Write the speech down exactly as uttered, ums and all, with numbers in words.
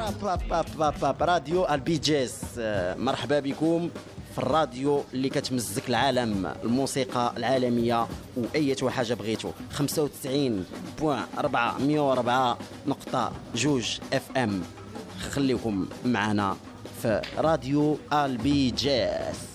راديو البيجيس، مرحبا بكم في الراديو اللي كتمزك العالم، الموسيقى العالميه واي حاجه بغيتو. خمسة وتسعين فاصلة أربعة مية وأربعة نقطة جوج اف ام. خليكم معنا في راديو البيجيس.